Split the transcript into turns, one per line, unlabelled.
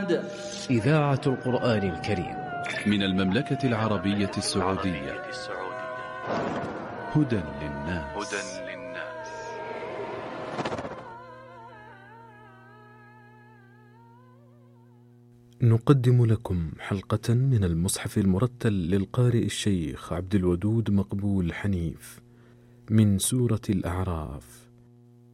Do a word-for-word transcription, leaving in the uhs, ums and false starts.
إذاعة القرآن الكريم
من المملكة العربية السعودية. هدى للناس.
نقدم لكم حلقة من المصحف المرتل للقارئ الشيخ عبد الودود مقبول حنيف من سورة الأعراف.